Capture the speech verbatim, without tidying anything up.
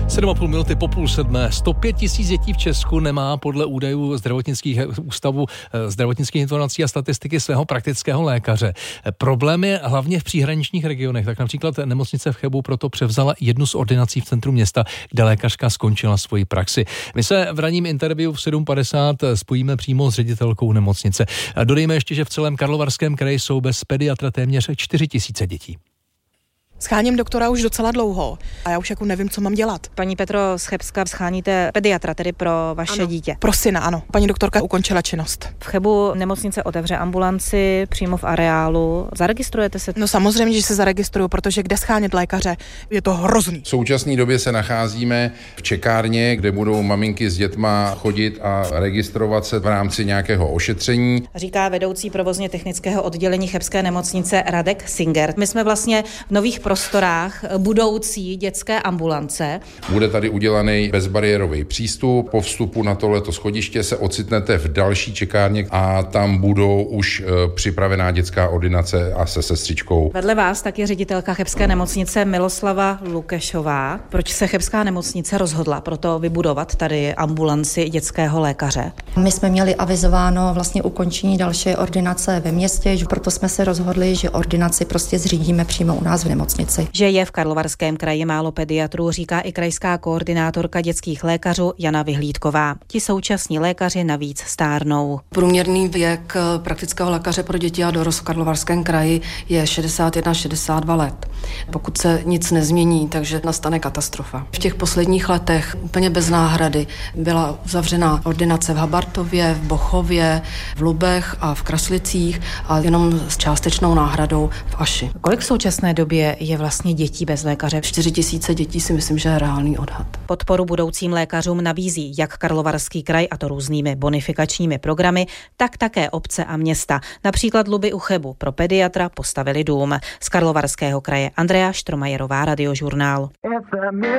sedm a půl minuty po půl sedmé. sto pět tisíc dětí v Česku nemá podle údajů zdravotnických ústavu zdravotnických informací a statistiky svého praktického lékaře. Problém je hlavně v příhraničních regionech. Tak například nemocnice v Chebu proto převzala jednu z ordinací v centru města, kde lékařka skončila svoji praxi. My se v ranním interview v sedm padesát spojíme přímo s ředitelkou nemocnice. Dodejme ještě, že v celém Karlovarském kraji jsou bez pediatra téměř čtyři tisíce dětí. Scháním doktora už docela dlouho a já už jako nevím, co mám dělat. Paní Petro z Chebska, scháníte pediatra tedy pro vaše ano. dítě? Pro syna, ano. Paní doktorka ukončila činnost. V Chebu nemocnice otevře ambulanci přímo v areálu. Zaregistrujete se? No samozřejmě, že se zaregistruju, protože kde schánět lékaře, je to hrozný. V současné době se nacházíme v čekárně, kde budou maminky s dětma chodit a registrovat se v rámci nějakého ošetření. Říká vedoucí provozně technického oddělení chebské nemocnice Radek Singer. My jsme vlastně v nových prostorách budoucí dětské ambulance. Bude tady udělaný bezbariérový přístup. Po vstupu na tohleto schodiště se ocitnete v další čekárně a tam budou už připravená dětská ordinace a se sestřičkou. Vedle vás tak je ředitelka chebské nemocnice Miloslava Lukešová. Proč se chebská nemocnice rozhodla proto vybudovat tady ambulanci dětského lékaře? My jsme měli avizováno vlastně ukončení další ordinace ve městě, proto jsme se rozhodli, že ordinaci prostě zřídíme přímo u nás v nemocnici. Že je v Karlovarském kraji málo pediatrů, říká i krajská koordinátorka dětských lékařů Jana Vyhlídková. Ti současní lékaři navíc stárnou. Průměrný věk praktického lékaře pro děti a dorost v Karlovarském kraji je šedesát jedna šedesát dva let. Pokud se nic nezmění, takže nastane katastrofa. V těch posledních letech úplně bez náhrady byla uzavřena ordinace v Habartově, v Bochově, v Lubech a v Kraslicích a jenom s částečnou náhradou v Aši. Kolik v současné době je vlastně dětí bez lékaře? čtyři tisíce dětí si myslím, že je reálný odhad. Podporu budoucím lékařům nabízí jak Karlovarský kraj, a to různými bonifikačními programy, tak také obce a města. Například Luby u Chebu pro pediatra postavili dům. Z Karlovarského kraje Andrea Štromajerová, Radiožurnál.